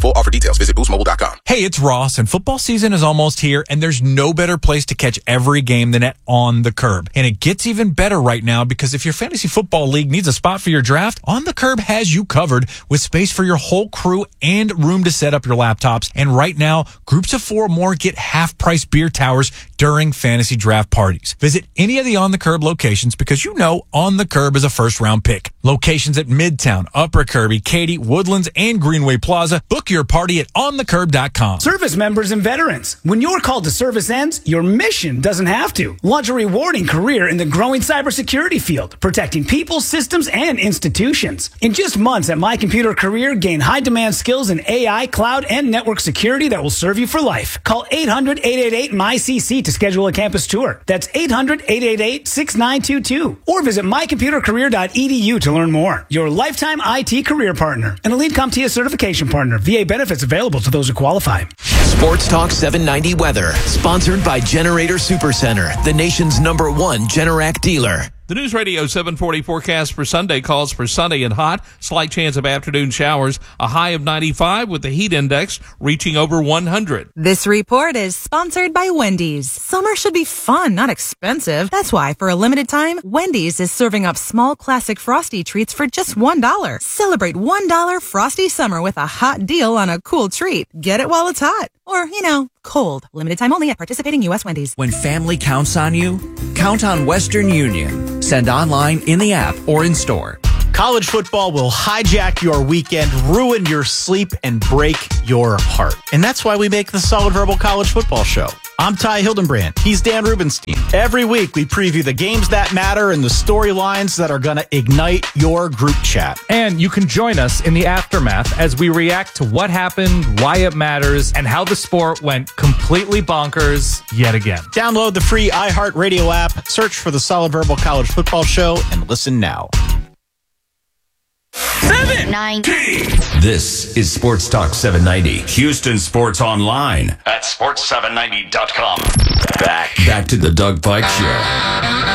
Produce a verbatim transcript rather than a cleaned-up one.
full offer details, visit boost mobile dot com. Hey, it's Ross, and football season is almost here, and there's no better place to catch every game than at On the Curb. And it gets even better right now because if your fantasy football league needs a spot for your draft, On the Curb has you covered with space for your whole crew and room to set up your laptops. And right now, groups of four or more get half-price beer towers during fantasy draft parties. Visit any of the On the Curb locations because you know On the Curb is a first-round pick. Locations at Midtown, Upper Kirby, Katy, Woodlands, and Greenway Plaza. Book your party at on the curb dot com. Service members and veterans, when your call to service ends, your mission doesn't have to. Launch a rewarding career in the growing cybersecurity field, protecting people, systems, and institutions. In just months at My Computer Career, gain high-demand skills in A I, cloud, and network security that will serve you for life. Call eight hundred, eight eight eight, M Y C C to schedule a campus tour. That's eight hundred, eight eight eight, six nine two two. Or visit my computer career dot e d u to learn more. Your lifetime I T career partner. An Elite CompTIA certification partner. V A benefits available to those who qualify. Sports Talk seven ninety weather, sponsored by Generator Supercenter, the nation's number one Generac dealer. The News Radio seven forty forecast for Sunday calls for sunny and hot, slight chance of afternoon showers, a high of ninety-five with the heat index reaching over one hundred. This report is sponsored by Wendy's. Summer should be fun, not expensive. That's why, for a limited time, Wendy's is serving up small classic Frosty treats for just one dollar. Celebrate one dollar Frosty Summer with a hot deal on a cool treat. Get it while it's hot. Or, you know, cold. Limited time only at participating U S Wendy's. When family counts on you, count on Western Union. Send online, in the app, or in store. College football will hijack your weekend, ruin your sleep, and break your heart. And that's why we make the Solid Verbal College Football Show. I'm Ty Hildenbrand. He's Dan Rubenstein. Every week, we preview the games that matter and the storylines that are going to ignite your group chat. And you can join us in the aftermath as we react to what happened, why it matters, and how the sport went completely bonkers yet again. Download the free iHeartRadio app, search for the Solid Verbal College Football Show, and listen now. Seven ninety. This is Sports Talk seven ninety. Houston Sports Online at sports seven ninety dot com. Back. Back to the Doug Pike Show.